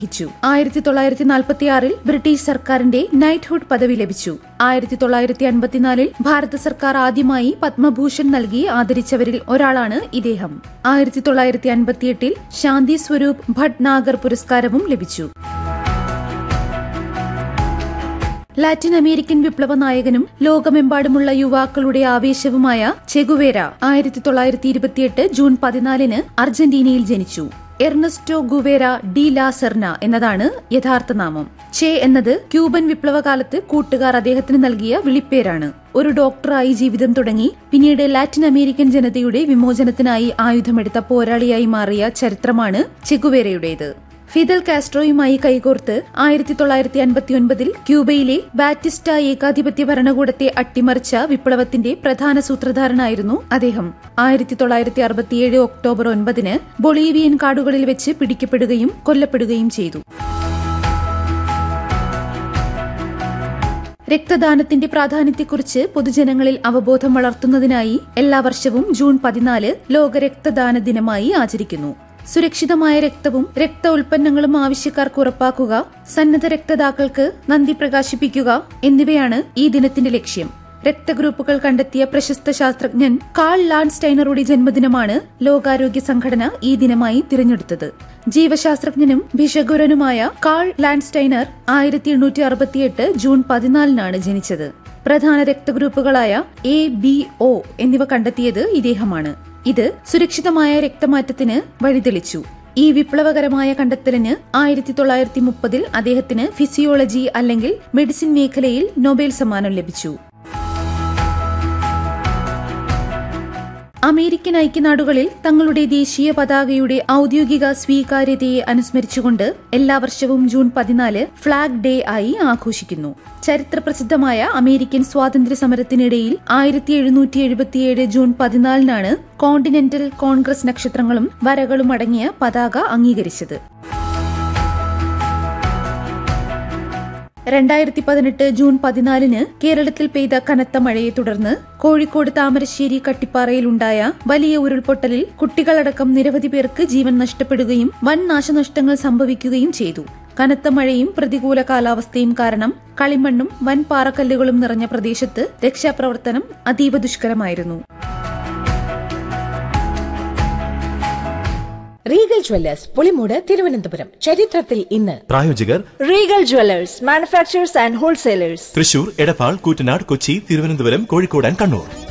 1946 British സർക്കാരിന്റെ knighthood പദവി ലഭിച്ചു. 1954 ഭാരത സർക്കാർ ആദ്യമായി പത്മഭൂഷൺ നൽകി ആദരിച്ചവരിൽ ഒരാളാണ് ഇദ്ദേഹം. 1958 ശാന്തി സ്വരൂപ് ഭട്നാഗർ പുരസ്കാരവും ലഭിച്ചു. ലാറ്റിൻ അമേരിക്കൻ വിപ്ലവ നായകനും ലോകമെമ്പാടുമുള്ള യുവാക്കളുടെ ആവേശവുമായ ചെഗുവേര 1928 ജൂൺ 14 അർജന്റീനയിൽ ജനിച്ചു. എർണസ്റ്റോ ഗുവേര ഡി ലാ സെർന എന്നതാണ് യഥാർത്ഥ നാമം. ചെ എന്നത് ക്യൂബൻ വിപ്ലവകാലത്ത് കൂട്ടുകാർ അദ്ദേഹത്തിന് നൽകിയ വിളിപ്പേരാണ്. ഒരു ഡോക്ടറായി ജീവിതം തുടങ്ങി പിന്നീട് ലാറ്റിൻ അമേരിക്കൻ ജനതയുടെ വിമോചനത്തിനായി ആയുധമെടുത്ത പോരാളിയായി മാറിയ ചരിത്രമാണ് ചെഗുവേരയുടേത്. ഫിദൽ കാസ്ട്രോയുമായി കൈകോർത്ത് 1959 ക്യൂബയിലെ ബാറ്റിസ്റ്റ ഏകാധിപത്യ ഭരണകൂടത്തെ അട്ടിമറിച്ച വിപ്ലവത്തിന്റെ പ്രധാന സൂത്രധാരനായിരുന്നു അദ്ദേഹം. 1967 ഒക്ടോബർ 9 ബൊളീവിയൻ കാടുകളിൽ വെച്ച് പിടിക്കപ്പെടുകയും കൊല്ലപ്പെടുകയും ചെയ്തു. രക്തദാനത്തിന്റെ പ്രാധാന്യത്തെക്കുറിച്ച് പൊതുജനങ്ങളിൽ അവബോധം വളർത്തുന്നതിനായി എല്ലാ വർഷവും ജൂൺ 14 ലോക രക്തദാന ദിനമായി ആചരിക്കുന്നു. സുരക്ഷിതമായ രക്തവും രക്ത ഉൽപ്പന്നങ്ങളും ആവശ്യക്കാർക്ക് ഉറപ്പാക്കുക, സന്നദ്ധ രക്തദാതാക്കൾക്ക് നന്ദി പ്രകാശിപ്പിക്കുക എന്നിവയാണ് ഈ ദിനത്തിന്റെ ലക്ഷ്യം. രക്തഗ്രൂപ്പുകൾ കണ്ടെത്തിയ പ്രശസ്ത ശാസ്ത്രജ്ഞൻ കാൾ ലാൻഡ്സ്റ്റൈനറുടെ ജന്മദിനമാണ് ലോകാരോഗ്യ സംഘടന ഈ ദിനമായി തിരഞ്ഞെടുത്തത്. ജീവശാസ്ത്രജ്ഞനും ഭിഷഗ്വരനുമായ കാൾ ലാൻഡ്സ്റ്റൈനർ 1868 ജൂൺ 14 ജനിച്ചത്. പ്രധാന രക്തഗ്രൂപ്പുകളായ എ, ബി, ഒ എന്നിവ കണ്ടെത്തിയത് ഇദ്ദേഹമാണ്. ഇത് സുരക്ഷിതമായ രക്തമാറ്റത്തിന് വഴിതെളിച്ചു. ഈ വിപ്ലവകരമായ കണ്ടെത്തലിന് 1930 അദ്ദേഹത്തിന് ഫിസിയോളജി അല്ലെങ്കിൽ മെഡിസിൻ മേഖലയിൽ നൊബേൽ സമ്മാനം ലഭിച്ചു. അമേരിക്കൻ ഐക്യനാടുകളിൽ തങ്ങളുടെ ദേശീയ പതാകയുടെ ഔദ്യോഗിക സ്വീകാര്യതയെ അനുസ്മരിച്ചുകൊണ്ട് എല്ലാ വർഷവും ജൂൺ 14 ഫ്ളാഗ് ഡേ ആയി ആഘോഷിക്കുന്നു. ചരിത്രപ്രസിദ്ധമായ അമേരിക്കൻ സ്വാതന്ത്ര്യ സമരത്തിനിടയിൽ 1777 ജൂൺ 14 കോണ്ടിനെന്റൽ കോൺഗ്രസ് നക്ഷത്രങ്ങളും വരകളും അടങ്ങിയ പതാക അംഗീകരിച്ചത്. 2018 ജൂൺ 14 കേരളത്തിൽ പെയ്ത കനത്ത മഴയെ തുടർന്ന് കോഴിക്കോട് താമരശ്ശേരി കട്ടിപ്പാറയിലുണ്ടായ വലിയ ഉരുൾപൊട്ടലിൽ കുട്ടികളടക്കം നിരവധി പേർക്ക് ജീവൻ നഷ്ടപ്പെടുകയും വൻ നാശനഷ്ടങ്ങൾ സംഭവിക്കുകയും ചെയ്തു. കനത്ത മഴയും പ്രതികൂല കാലാവസ്ഥയും കാരണം കളിമണ്ണും വൻ പാറക്കല്ലുകളും നിറഞ്ഞ പ്രദേശത്ത് രക്ഷാപ്രവർത്തനം അതീവ ദുഷ്കരമായിരുന്നു. Regal Jewellers Pulimoodu Thiruvananthapuram. ചരിത്രത്തിൽ ഇന്ന്. പ്രായോജകർ Regal Jewellers manufacturers and wholesalers, Thrissur, Edappal, Koottanad, Kochi, Thiruvananthapuram, Kozhikode and Kannur.